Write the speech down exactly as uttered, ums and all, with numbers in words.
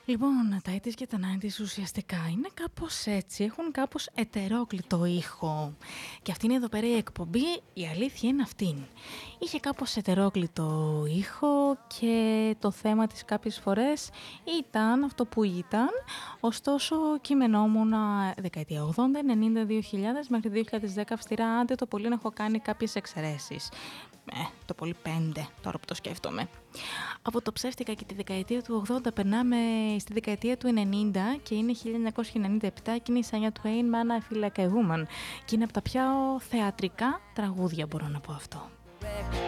Λοιπόν, τα ογδόντα και τα ενενήντα ουσιαστικά είναι κάπως έτσι, έχουν κάπως ετερόκλητο ήχο. Και αυτή είναι εδώ πέρα η εκπομπή, η αλήθεια είναι αυτήν. Είχε κάπως ετερόκλητο ήχο και το θέμα της κάποιες φορές ήταν αυτό που ήταν. Ωστόσο, κειμενόμουν δεκαετία ογδόντα, ενενήντα, δύο χιλιάδες μέχρι δύο χιλιάδες δέκα αυστηρά, άντε το πολύ να έχω κάνει κάποιες εξαιρέσεις. Ε, το πολύ πέντε, τώρα που το σκέφτομαι. Από το ψεύτικα και τη δεκαετία του ογδόντα περνάμε στη δεκαετία του ενενήντα και είναι χίλια εννιακόσια ενενήντα επτά και είναι η Shania Twain με ένα I Feel Like a Woman και είναι από τα πιο θεατρικά τραγούδια, μπορώ να πω αυτό.